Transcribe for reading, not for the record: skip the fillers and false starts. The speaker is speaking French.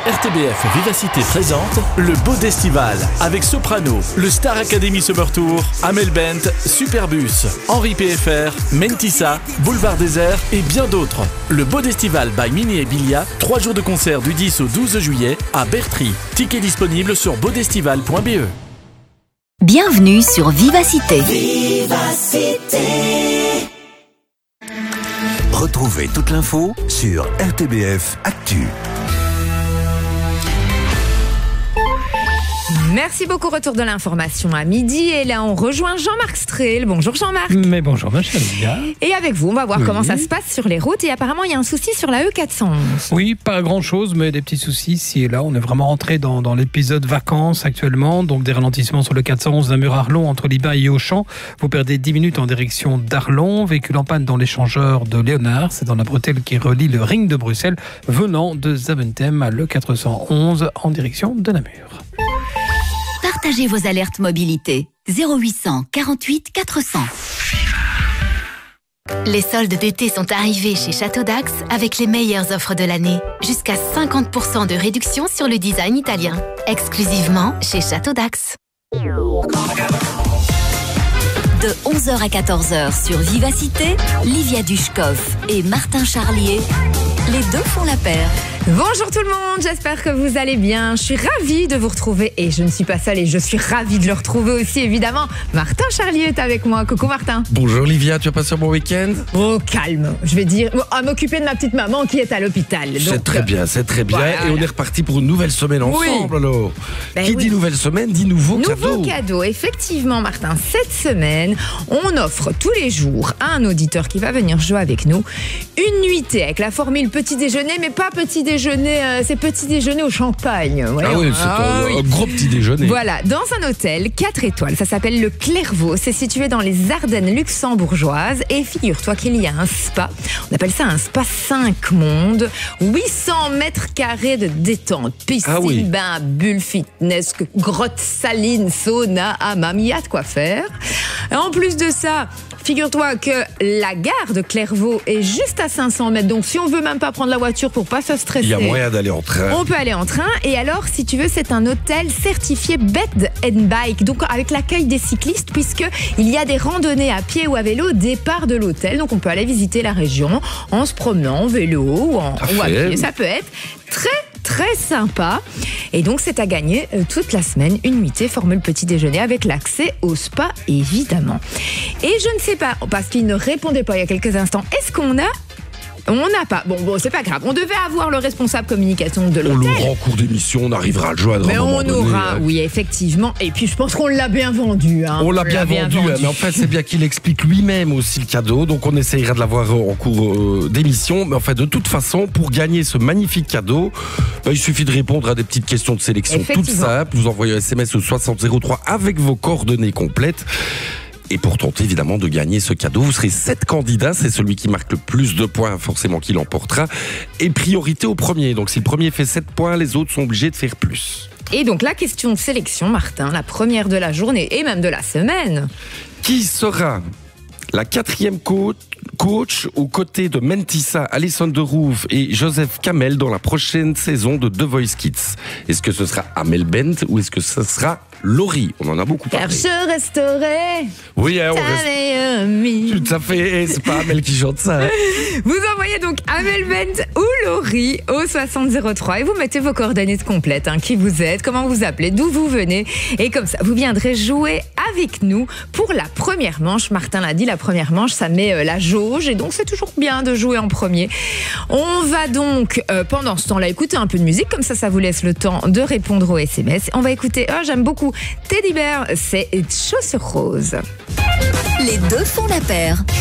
RTBF Vivacité présente le Beau d'Estival avec Soprano, le Star Academy Summer Tour, Amel Bent, Superbus, Henri PFR, Mentissa, Boulevard Désert et bien d'autres. Le Beau d'Estival by Mini et Bilia, 3 jours de concert du 10 au 12 juillet à Bertry. Tickets disponibles sur beaudestival.be. Bienvenue sur Vivacité. Vivacité. Retrouvez toute l'info sur RTBF Actu. Merci beaucoup, retour de l'information à midi. Et là, on rejoint Jean-Marc Strel. Bonjour Jean-Marc. Mais bonjour ma chère Lydia. Et avec vous, on va voir comment ça se passe sur les routes. Et apparemment, il y a un souci sur la E411. Oui, pas grand-chose, mais des petits soucis ici et là. On est vraiment rentré dans l'épisode vacances actuellement. Donc des ralentissements sur le 411 Namur-Arlon entre Liban et Auchan. Vous perdez 10 minutes en direction d'Arlon. Véhicule en panne dans l'échangeur de Léonard. C'est dans la bretelle qui relie le ring de Bruxelles venant de Zaventem à l'E411 en direction de Namur. Partagez vos alertes mobilité. 0800 48 400. Les soldes d'été sont arrivés chez Château d'Ax avec les meilleures offres de l'année. Jusqu'à 50% de réduction sur le design italien. Exclusivement chez Château d'Ax. De 11h à 14h sur Vivacité, Livia Dushkov et Martin Charlier, les deux font la paire. Bonjour tout le monde, j'espère que vous allez bien. Je suis ravie de vous retrouver et je ne suis pas seule et je suis ravie de le retrouver aussi évidemment. Martin Charlier est avec moi. Coucou Martin. Bonjour Livia, tu as passé un bon week-end? Oh calme, je vais dire, à m'occuper de ma petite maman qui est à l'hôpital. C'est très bien, c'est très bien. Voilà. Et on est reparti pour une nouvelle semaine ensemble alors. Qui dit nouvelle semaine dit nouveau cadeau. Nouveau cadeau, effectivement Martin. Cette semaine, on offre tous les jours à un auditeur qui va venir jouer avec nous une nuitée avec la formule petit déjeuner, mais pas petit déjeuner, c'est petit déjeuner au champagne. Ah oui, c'est un gros petit déjeuner. Voilà, dans un hôtel 4 étoiles, ça s'appelle le Clairvaux, c'est situé dans les Ardennes luxembourgeoises et figure-toi qu'il y a un spa, on appelle ça un spa 5 mondes, 800 mètres carrés de détente, piscine, bain, bulle, fitness, grotte saline, sauna, hammam, il y a de quoi faire. Et en plus de ça, figure-toi que la gare de Clairvaux est juste à 500 mètres. Donc, si on veut même pas prendre la voiture pour pas se stresser, il y a moyen d'aller en train. On peut aller en train. Et alors, si tu veux, c'est un hôtel certifié Bed and Bike. Donc, avec l'accueil des cyclistes, puisqu'il y a des randonnées à pied ou à vélo au départ de l'hôtel. Donc, on peut aller visiter la région en se promenant en vélo ou à pied. Ça peut être très sympa. Et donc, c'est à gagner toute la semaine. Une nuitée formule petit déjeuner avec l'accès au spa, évidemment. Et je ne sais pas, parce qu'il ne répondait pas il y a quelques instants, est-ce qu'on a... On n'a pas. Bon, c'est pas grave. On devait avoir le responsable communication de l'hôtel. On l'aura en cours d'émission, on arrivera à le joindre. Mais on aura, oui, effectivement. Et puis, je pense qu'on l'a bien vendu. On l'a bien vendu. Mais en fait, c'est bien qu'il explique lui-même aussi le cadeau. Donc, on essayera de l'avoir en cours d'émission. Mais en fait, de toute façon, pour gagner ce magnifique cadeau, il suffit de répondre à des petites questions de sélection toutes simples. Vous envoyez un SMS au 6003 avec vos coordonnées complètes. Et pour tenter évidemment de gagner ce cadeau, vous serez 7 candidats, c'est celui qui marque le plus de points forcément qui l'emportera. Et priorité au premier, donc si le premier fait 7 points, les autres sont obligés de faire plus. Et donc la question de sélection, Martin, la première de la journée et même de la semaine. Qui sera la 4e coach aux côtés de Mentissa, Alison de Rouve et Joseph Kamel dans la prochaine saison de The Voice Kids? Est-ce que ce sera Amel Bent ou est-ce que ce sera Laurie? On en a beaucoup parlé. Car je resterai ta amie. Tout à fait, c'est pas Amel qui chante ça. Hein. Vous envoyez donc Amel Bent ou Laurie au 6003 et vous mettez vos coordonnées complètes, qui vous êtes, comment vous appelez, d'où vous venez. Et comme ça, vous viendrez jouer avec nous pour la première manche. Martin l'a dit, la première manche, ça met la jauge et donc c'est toujours bien de jouer en premier. On va donc, pendant ce temps-là, écouter un peu de musique. Comme ça vous laisse le temps de répondre aux SMS. On va écouter, j'aime beaucoup Teddy Bear, c'est Chaussures Roses. Les deux font la paire.